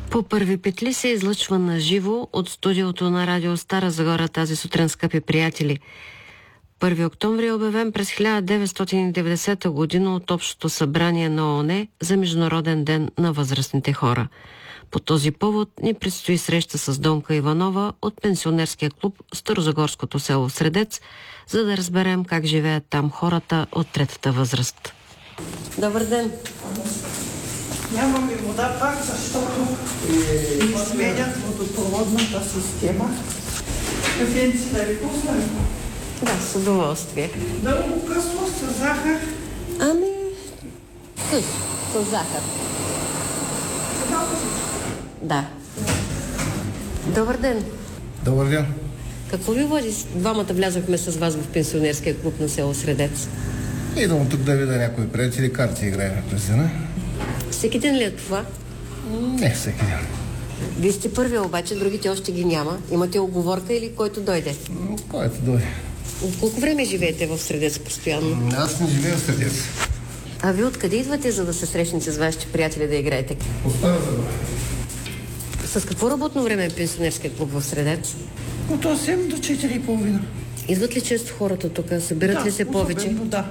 По първи петли се излъчва на живо от студиото на радио Стара Загора тази сутрин, скъпи приятели. 1 октомври е обявен през 1990 година от Общото събрание на ООН за Международен ден на възрастните хора. По този повод ни предстои среща с Донка Иванова от пенсионерския клуб Старозагорското село Средец, за да разберем как живеят там хората от третата възраст. Добър ден! Нямаме вода пак, защото ни сменят водопроводната система. Кафенци да ви пусна? Да, с удоволствие. Дълго късно с захар. Ами, с захар. Да. Добър ден. Добър ден. Какво ви води? Двамата влязохме с вас в пенсионерския клуб на село Средец. Идвам тук да видя някои приятели, карти играем през деня. Всеки ден ли е това? Не всеки ден. Вие сте първия, обаче другите още ги няма. Имате уговорка или който дойде? Който дойде. От колко време живеете в Средец постоянно? Аз не живея в Средец. А вие откъде идвате, за да се срещнете с вашите приятели да играете? От Стара Загора. С какво работно време е пенсионерския клуб в Средец? От 8 до 4:30. Идват ли често хората тук? Събират ли се повече? Да.